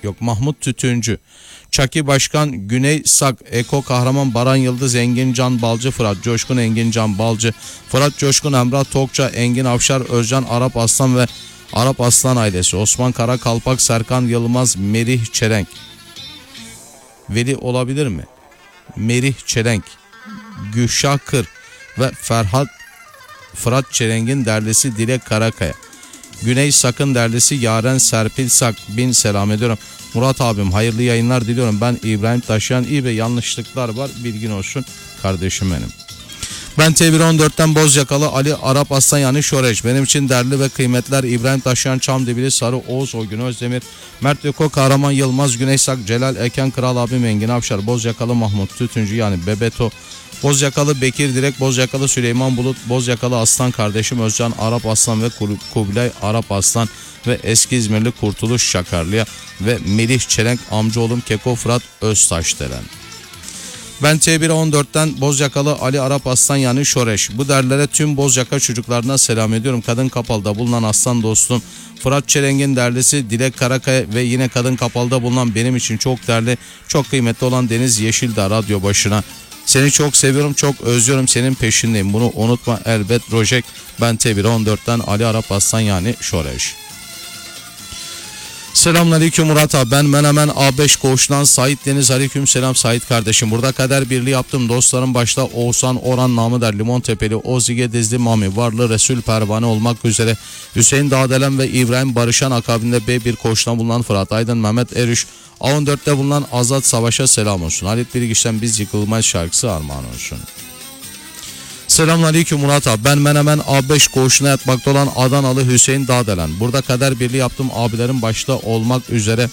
yok Mahmut Tütüncü, Çaki Başkan, Güney Sak, Eko Kahraman, Baran Yıldız, Engin Can Balcı, Fırat Coşkun, Engin Can Balcı, Fırat Coşkun, Emrah Tokça, Engin Avşar, Özcan Arap Aslan ve Arap Aslan ailesi, Osman Karakalpak, Serkan Yılmaz, Merih Çelenk. Veli olabilir mi? Merih Çelenk, Gülşah Kır ve Fırat Çelenk'in derlisi Dilek Karakaya. Güney Sak'ın derlisi Yaren Serpil Sak, bin selam ediyorum. Murat abim hayırlı yayınlar diliyorum. Ben İbrahim Taşyan. İyi ve yanlışlıklar var, bilgin olsun kardeşim benim. Ben T114'ten Bozyakalı Ali Arap Aslan yani Şoreş. Benim için değerli ve kıymetler İbrahim Taşyan, Çamdibili, Sarı Oğuz, Oygun Özdemir, Mert Yoko, Kahraman Yılmaz, Güney Sak, Celal Eken, Kral abim Engin Avşar, Bozyakalı Mahmut Tütüncü yani Bebeto, Bozyakalı Bekir Direk, Bozyakalı Süleyman Bulut, Bozyakalı Aslan kardeşim Özcan Arap Aslan ve Kubilay Arap Aslan ve eski İzmirli Kurtuluş Şakarlı'ya ve Melih Çelenk amcaoğlum Keko Fırat Öztaşdelen. Ben T114'ten Bozyakalı Ali Arap Aslan yani Şoreş. Bu derlere tüm Bozyaka çocuklarına selam ediyorum. Kadın Kapalı'da bulunan aslan dostum Fırat Çelenk'in derlisi Dilek Karakaya ve yine Kadın Kapalı'da bulunan benim için çok değerli, çok kıymetli olan Deniz Yeşildağ radyo başına. Seni çok seviyorum, çok özlüyorum, senin peşindeyim. Bunu unutma elbet Rojek. Ben T114'ten Ali Arap Aslan yani Şoreş. Selamünaleyküm Murat abi. Ben Menemen A5 Koğuş'tan Sait Deniz. Aleyküm selam Sait kardeşim. Burada kader birliği yaptım. Dostlarım başta Oğuzhan Orhan Namıder, Limon Tepeli, Ozige Dizli Mami, Varlı Resul Pervane olmak üzere Hüseyin Dağdelen ve İbrahim Barışan akabinde B1 Koğuş'tan bulunan Fırat Aydın, Mehmet Eriş, A14'te bulunan Azat Savaş'a selam olsun. Halit Bilgiç'ten Biz Yıkılmaz şarkısı armağan olsun. Selamünaleyküm Murat abi. Ben Menemen A5 Koğuşu'na yatmakta olan Adanalı Hüseyin Dağdelen. Burada kader birliği yaptım. Abilerin başta olmak üzere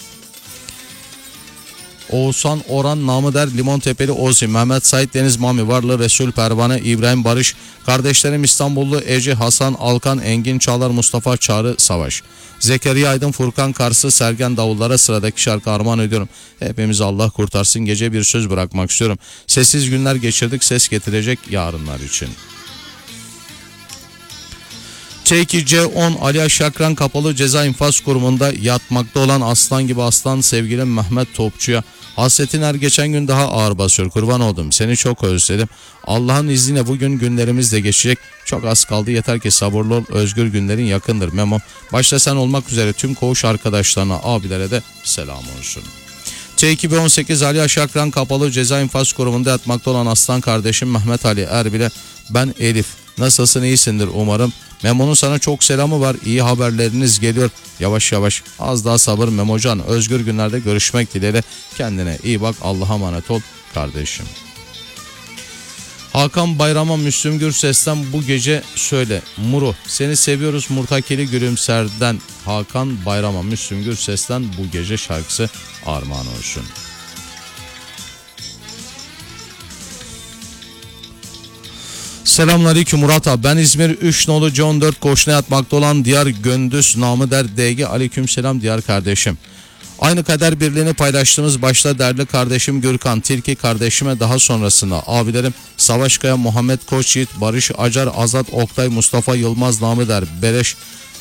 Oğuzhan Orhan Namıder, Limon Tepeli Ozi, Mehmet Sait Deniz Mami, Varlı Resul Pervane, İbrahim Barış, kardeşlerim İstanbullu Ece, Hasan Alkan, Engin Çağlar, Mustafa Çağrı Savaş, Zekeriya Aydın, Furkan Karsı, Sergen Davullara sıradaki şarkı armağan ediyorum. Hepimizi Allah kurtarsın. Gece bir söz bırakmak istiyorum. Sessiz günler geçirdik, ses getirecek yarınlar için. T2C10 Ali Şakran Kapalı Ceza İnfaz Kurumu'nda yatmakta olan aslan gibi aslan sevgilim Mehmet Topçu'ya hasretin her geçen gün daha ağır basıyor. Kurban oldum, seni çok özledim. Allah'ın izniyle bugün günlerimiz de geçecek. Çok az kaldı, yeter ki sabırlı ol. Özgür günlerin yakındır Memo. Başta sen olmak üzere tüm koğuş arkadaşlarına, abilere de selam olsun. T2B18 Ali Şakran Kapalı Ceza İnfaz Kurumu'nda yatmakta olan aslan kardeşim Mehmet Ali Erbil'e ben Elif. Nasılsın, iyisindir umarım. Memo'nun sana çok selamı var. İyi haberleriniz geliyor. Yavaş yavaş, az daha sabır Memocan. Özgür günlerde görüşmek dileğiyle. Kendine iyi bak. Allah'a emanet ol kardeşim. Hakan Bayram'a Müslüm Gürses'ten bu gece söyle. Muru seni seviyoruz Murtakeli Gülümser'den Hakan Bayram'a Müslüm Gürses'ten bu gece şarkısı armağan olsun. Selamünaleyküm Murat abi. Ben İzmir 3 nolu C14 Koğuşu'na yatmakta olan Diyar Göndüz namı der DG. Aleykümselam Diyar kardeşim. Aynı kader birliğini paylaştığımız başta değerli kardeşim Gürkan Tilki kardeşime, daha sonrasında abilerim Savaşkaya, Muhammed Koçyiğit, Barış Acar, Azat Oktay, Mustafa Yılmaz namı der Beleş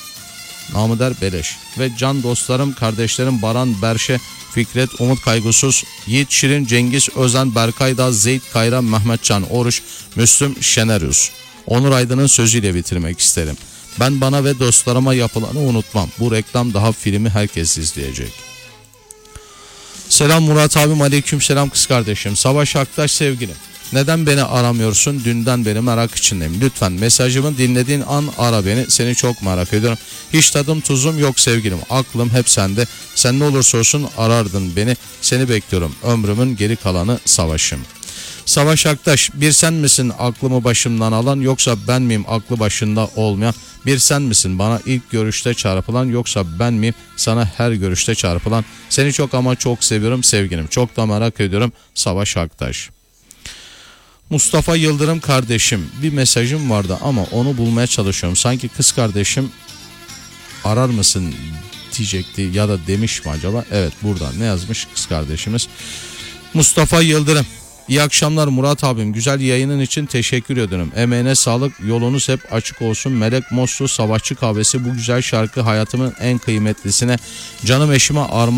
ve can dostlarım kardeşlerim Baran Berşe, Fikret Umut Kaygısız, Yiğit Şirin, Cengiz Özen, Berkay Dağ, Zeyt Kayra, Mehmetcan Oruç, Müslüm Şenerüz. Onur Aydın'ın sözüyle bitirmek isterim. Ben bana ve dostlarıma yapılanı unutmam. Bu reklam daha filmi herkes izleyecek. Selam Murat abim, aleyküm selam kız kardeşim. Savaş Aktaş sevgilim. Neden beni aramıyorsun? Dünden beri merak içindeyim. Lütfen mesajımı dinlediğin an ara beni. Seni çok merak ediyorum. Hiç tadım tuzum yok sevgilim. Aklım hep sende. Sen ne olursa olsun arardın beni. Seni bekliyorum. Ömrümün geri kalanı savaşım. Savaş Aktaş, bir sen misin aklımı başımdan alan, yoksa ben miyim aklı başında olmayan? Bir sen misin bana ilk görüşte çarpılan, yoksa ben miyim sana her görüşte çarpılan? Seni çok ama çok seviyorum sevgilim. Çok da merak ediyorum. Savaş Aktaş. Mustafa Yıldırım kardeşim, bir mesajım vardı ama onu bulmaya çalışıyorum. Sanki kız kardeşim arar mısın diyecekti ya da demiş mi acaba? Evet, burada ne yazmış kız kardeşimiz? Mustafa Yıldırım. İyi akşamlar Murat abim. Güzel yayının için teşekkür ederim. Emeğine sağlık. Yolunuz hep açık olsun. Melek Moslu Savaşçı Kahvesi bu güzel şarkı hayatımın en kıymetlisine, canım eşime armağan